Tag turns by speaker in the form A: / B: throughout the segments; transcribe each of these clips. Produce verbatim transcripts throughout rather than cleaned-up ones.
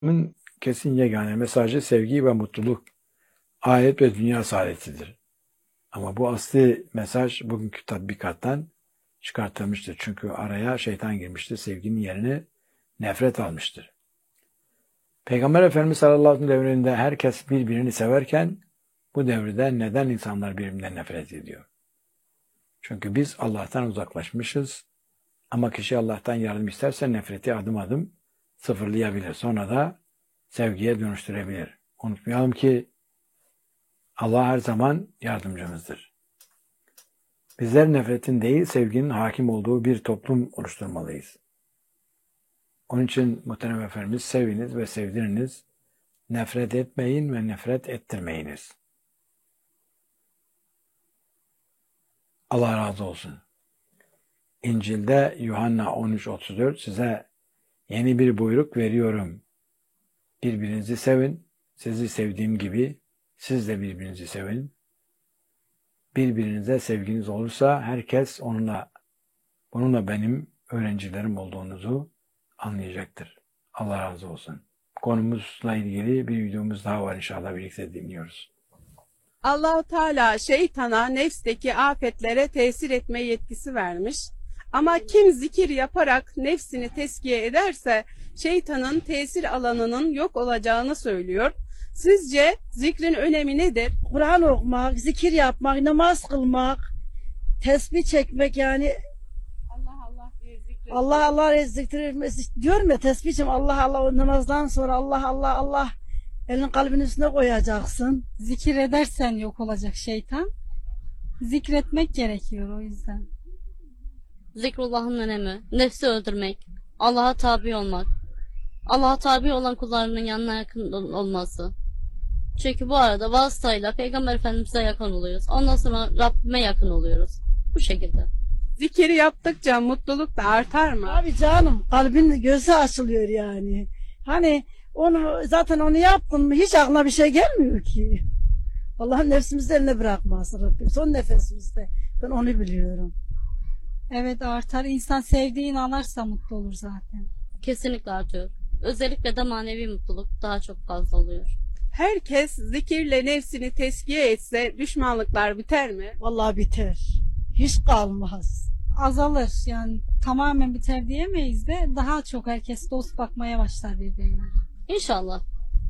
A: İslam'ın kesin yegane mesajı sevgi ve mutluluk, ahiret ve dünya saadetidir. Ama bu asli mesaj bugünkü tatbikattan çıkartılmıştır. Çünkü araya şeytan girmiştir. Sevginin yerine nefret almıştır. Peygamber Efendimiz sallallahu aleyhi ve sellem devrinde herkes birbirini severken bu devirde neden insanlar birbirinden nefret ediyor? Çünkü biz Allah'tan uzaklaşmışız. Ama kişi Allah'tan yardım isterse nefreti adım adım sıfırlayabilir. Sonra da sevgiye dönüştürebilir. Unutmayalım ki Allah her zaman yardımcımızdır. Bizler nefretin değil, sevginin hakim olduğu bir toplum oluşturmalıyız. Onun için muhterem Efendimiz seviniz ve sevdiriniz, nefret etmeyin ve nefret ettirmeyiniz. Allah razı olsun. İncil'de Yuhanna on üç otuz dört size yeni bir buyruk veriyorum. Birbirinizi sevin, sizi sevdiğim gibi siz de birbirinizi sevin. Birbirinize sevginiz olursa herkes onunla, bununla benim öğrencilerim olduğunuzu anlayacaktır. Allah razı olsun. Konumuzla ilgili bir videomuz daha var, inşallah birlikte dinliyoruz.
B: Allah-u Teala şeytana nefsteki afetlere tesir etme yetkisi vermiş. Ama kim zikir yaparak nefsini teskiye ederse şeytanın tesir alanının yok olacağını söylüyor. Sizce zikrin önemi nedir?
C: Kur'an okumak, zikir yapmak, namaz kılmak, tesbih çekmek, yani
B: Allah Allah diye zikretmek.
C: Allah Allah zikretmesi diyorum ya, tesbihim Allah Allah, o namazdan sonra Allah Allah Allah elini kalbinin üstüne koyacaksın.
D: Zikir edersen yok olacak şeytan. Zikretmek gerekiyor o yüzden.
E: Zikrullah'ın önemi, nefsi öldürmek, Allah'a tabi olmak, Allah'a tabi olan kullarının yanına yakın olması. Çünkü bu arada vasıtayla Peygamber Efendimiz'e yakın oluyoruz. Ondan sonra Rabbime yakın oluyoruz. Bu şekilde.
B: Zikiri yaptıkça mutluluk da artar mı?
C: Abi canım, kalbin gözü açılıyor yani. Hani onu zaten onu yaptın mı hiç aklına bir şey gelmiyor ki. Allah'ın nefsimizi eline bırakmaz Rabbim. Son nefesimizde. Ben onu biliyorum.
D: Evet, artar. İnsan sevdiğini anarsa mutlu olur zaten.
E: Kesinlikle artıyor. Özellikle de manevi mutluluk daha çok fazla oluyor.
B: Herkes zikirle nefsini teskiye etse düşmanlıklar biter mi?
C: Vallahi biter. Hiç kalmaz.
D: Azalır, yani tamamen biter diyemeyiz de daha çok herkes dost bakmaya başlar birbirine.
E: İnşallah.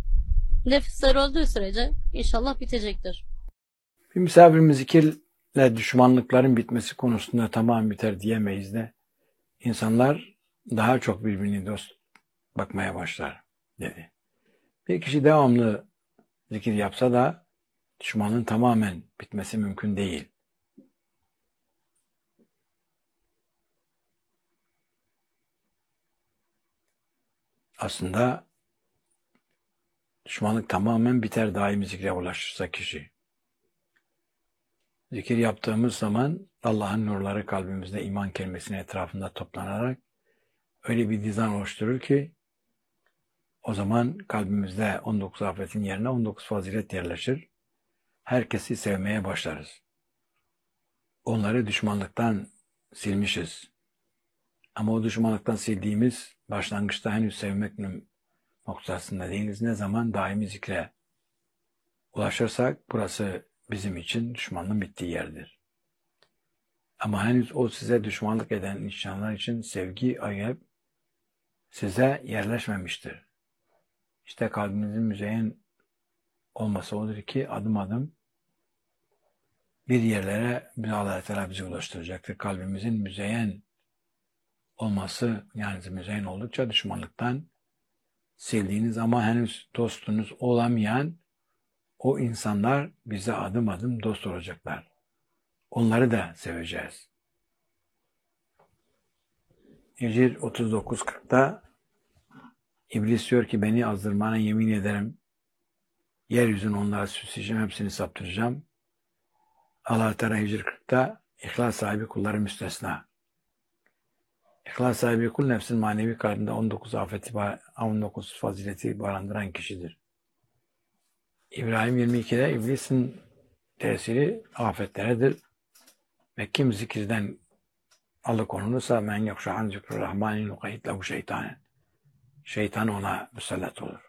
E: Nefisler öldüğü sürece inşallah bitecektir.
A: Bir misafirimiz zikirle düşmanlıkların bitmesi konusunda tamam biter diyemeyiz de insanlar daha çok birbirini dost bakmaya başlar dedi. Bir kişi devamlı zikir yapsa da düşmanlığın tamamen bitmesi mümkün değil. Aslında düşmanlık tamamen biter daimi zikre ulaşırsa kişi. Zikir yaptığımız zaman Allah'ın nurları kalbimizde iman kelimesinin etrafında toplanarak öyle bir dizan oluşturur ki o zaman kalbimizde on dokuz afetin yerine on dokuz fazilet yerleşir. Herkesi sevmeye başlarız. Onları düşmanlıktan silmişiz. Ama o düşmanlıktan sildiğimiz başlangıçta henüz sevmek noktasında değiliz. Ne zaman daimi zikre ulaşırsak burası bizim için düşmanlığın bittiği yerdir. Ama henüz o size düşmanlık eden insanlar için sevgi ayıp size yerleşmemiştir. İşte kalbinizin müzeyyen olması odur ki adım adım bir yerlere Allah Teala bizi ulaştıracaktır. Kalbimizin müzeyyen olması, yani müzeyyen oldukça düşmanlıktan sildiğiniz ama henüz dostunuz olamayan o insanlar bize adım adım dost olacaklar. Onları da seveceğiz. Hicr otuz dokuz kırkta İblis diyor ki beni azdırmana yemin ederim. Yeryüzünü onlara süsleyeceğim, hepsini saptıracağım. Allah-u Teala Hicr kırkta ihlas sahibi kulları müstesna. İhlas sahibi kul nefsin manevi kalbinde on dokuz afeti, on dokuz fazileti barındıran kişidir. İbrahim yirmi ikide iblisin tesiri afetleredir. Ve kim zikirden alıkonulursa men yokşahan zikrü rahmanin ukayit lahu şeytanen. şeytan ona musallat olur.